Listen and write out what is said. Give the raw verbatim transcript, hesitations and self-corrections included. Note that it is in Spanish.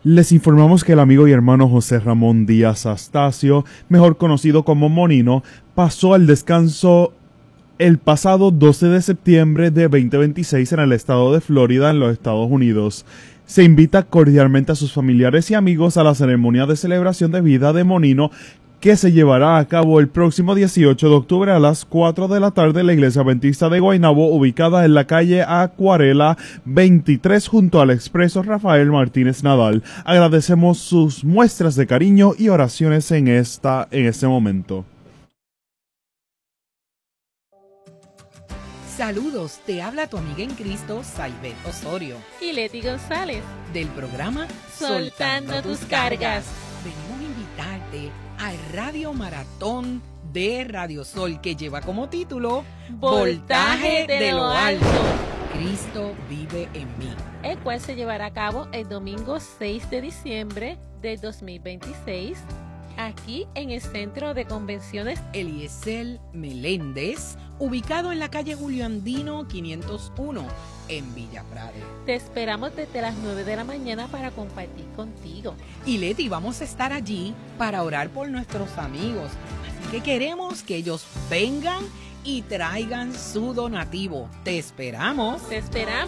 Les informamos que el amigo y hermano José Ramón Díaz Astacio, mejor conocido como Monino, pasó al descanso el pasado doce de septiembre de veinte veintiséis en el estado de Florida, en los Estados Unidos. Se invita cordialmente a sus familiares y amigos a la ceremonia de celebración de vida de Monino, que se llevará a cabo el próximo dieciocho de octubre a las cuatro de la tarde en la Iglesia Adventista de Guaynabo, ubicada en la calle Acuarela veintitrés junto al expreso Rafael Martínez Nadal. Agradecemos sus muestras de cariño y oraciones en, esta, en este momento. Saludos, te habla tu amiga en Cristo, Saibet Osorio. Y Leti González. Del programa Soltando, Soltando tus cargas. Venimos a invitarte al Radio Maratón de Radio Sol, que lleva como título Voltaje de, de lo alto. Cristo vive en mí. El cual se llevará a cabo el domingo seis de diciembre de dos mil veintiséis, aquí en el Centro de Convenciones Eliezer Meléndez, ubicado en la calle Julio Andino quinientos uno, en Villa Prade. Te esperamos desde las nueve de la mañana para compartir contigo. Y Leti, vamos a estar allí para orar por nuestros amigos. Así que queremos que ellos vengan y traigan su donativo. Te esperamos. Te esperamos.